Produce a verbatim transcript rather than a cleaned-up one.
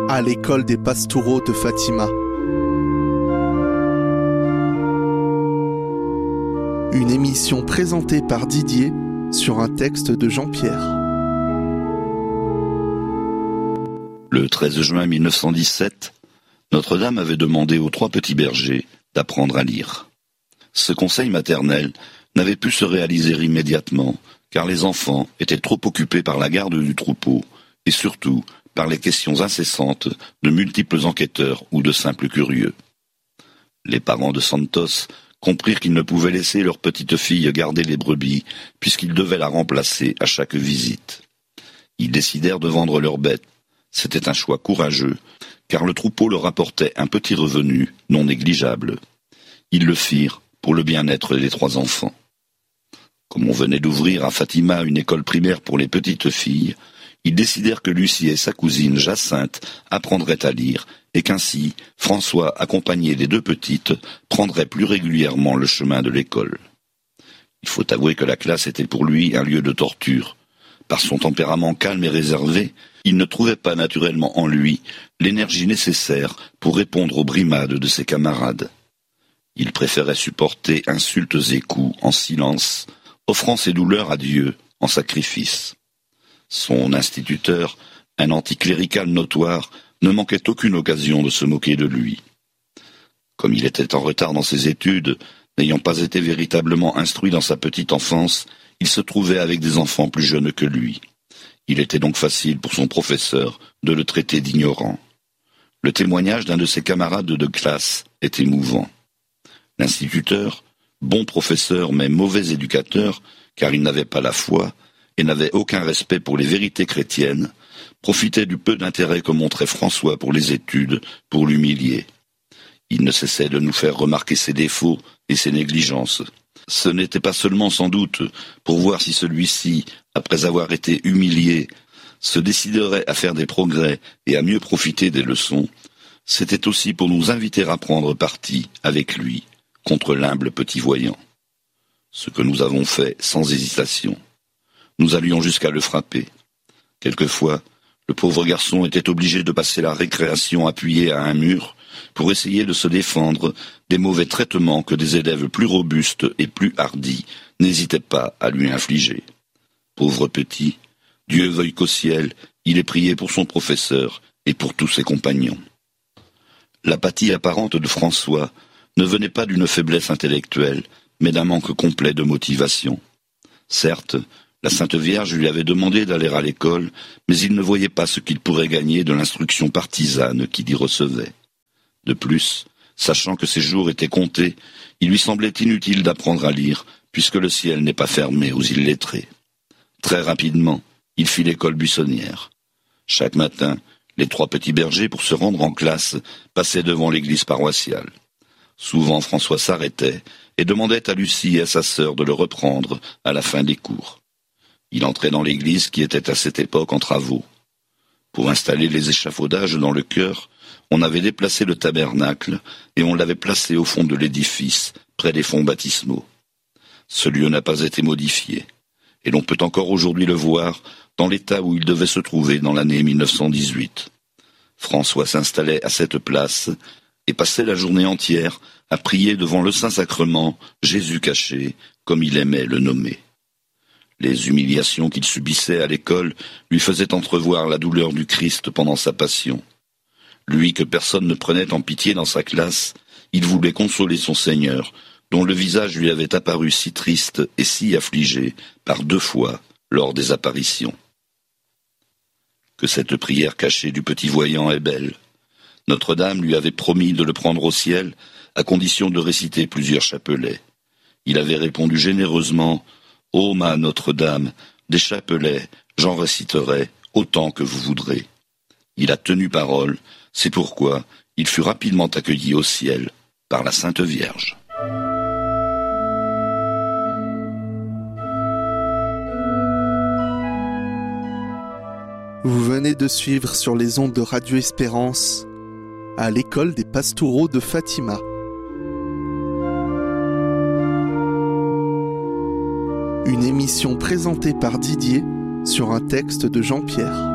à l'école des Pastoureaux de Fatima. Une émission présentée par Didier sur un texte de Jean-Pierre. Le treize juin mille neuf cent dix-sept, Notre-Dame avait demandé aux trois petits bergers d'apprendre à lire. Ce conseil maternel n'avait pu se réaliser immédiatement, car les enfants étaient trop occupés par la garde du troupeau, et surtout par les questions incessantes de multiples enquêteurs ou de simples curieux. Les parents de Santos comprirent qu'ils ne pouvaient laisser leur petite fille garder les brebis, puisqu'ils devaient la remplacer à chaque visite. Ils décidèrent de vendre leurs bêtes. C'était un choix courageux, car le troupeau leur apportait un petit revenu non négligeable. Ils le firent pour le bien-être des trois enfants. Comme on venait d'ouvrir à Fatima une école primaire pour les petites filles, ils décidèrent que Lucie et sa cousine Jacinthe apprendraient à lire, et qu'ainsi François, accompagné des deux petites, prendrait plus régulièrement le chemin de l'école. Il faut avouer que la classe était pour lui un lieu de torture. Par son tempérament calme et réservé, il ne trouvait pas naturellement en lui l'énergie nécessaire pour répondre aux brimades de ses camarades. Il préférait supporter insultes et coups en silence, offrant ses douleurs à Dieu en sacrifice. Son instituteur, un anticlérical notoire, ne manquait aucune occasion de se moquer de lui. Comme il était en retard dans ses études, n'ayant pas été véritablement instruit dans sa petite enfance, il se trouvait avec des enfants plus jeunes que lui. Il était donc facile pour son professeur de le traiter d'ignorant. Le témoignage d'un de ses camarades de classe est émouvant. L'instituteur, bon professeur mais mauvais éducateur, car il n'avait pas la foi et n'avait aucun respect pour les vérités chrétiennes, profitait du peu d'intérêt que montrait François pour les études pour l'humilier. Il ne cessait de nous faire remarquer ses défauts et ses négligences. Ce n'était pas seulement sans doute pour voir si celui-ci, après avoir été humilié, se déciderait à faire des progrès et à mieux profiter des leçons, c'était aussi pour nous inviter à prendre parti avec lui contre l'humble petit voyant. Ce que nous avons fait sans hésitation. Nous allions jusqu'à le frapper. Quelquefois, le pauvre garçon était obligé de passer la récréation appuyé à un mur pour essayer de se défendre des mauvais traitements que des élèves plus robustes et plus hardis n'hésitaient pas à lui infliger. Pauvre petit, Dieu veuille qu'au ciel, il ait prié pour son professeur et pour tous ses compagnons. L'apathie apparente de François ne venait pas d'une faiblesse intellectuelle, mais d'un manque complet de motivation. Certes, la Sainte Vierge lui avait demandé d'aller à l'école, mais il ne voyait pas ce qu'il pourrait gagner de l'instruction partisane qu'il y recevait. De plus, sachant que ses jours étaient comptés, il lui semblait inutile d'apprendre à lire, puisque le ciel n'est pas fermé aux illettrés. Très rapidement, il fit l'école buissonnière. Chaque matin, les trois petits bergers, pour se rendre en classe, passaient devant l'église paroissiale. Souvent, François s'arrêtait et demandait à Lucie et à sa sœur de le reprendre à la fin des cours. Il entrait dans l'église qui était à cette époque en travaux. Pour installer les échafaudages dans le chœur, on avait déplacé le tabernacle et on l'avait placé au fond de l'édifice, près des fonds baptismaux. Ce lieu n'a pas été modifié, et l'on peut encore aujourd'hui le voir dans l'état où il devait se trouver dans l'année mille neuf cent dix-huit. François s'installait à cette place et passait la journée entière à prier devant le Saint-Sacrement, Jésus caché, comme il aimait le nommer. Les humiliations qu'il subissait à l'école lui faisaient entrevoir la douleur du Christ pendant sa passion. Lui que personne ne prenait en pitié dans sa classe, il voulait consoler son Seigneur, dont le visage lui avait apparu si triste et si affligé par deux fois lors des apparitions. Que cette prière cachée du petit voyant est belle. Notre-Dame lui avait promis de le prendre au ciel, à condition de réciter plusieurs chapelets. Il avait répondu généreusement « Ô ma Notre-Dame, des chapelets, j'en réciterai autant que vous voudrez. » Il a tenu parole, c'est pourquoi il fut rapidement accueilli au ciel par la Sainte Vierge. Vous venez de suivre sur les ondes de Radio Espérance à l'école des Pastoureaux de Fatima. Une émission présentée par Didier sur un texte de Jean-Pierre.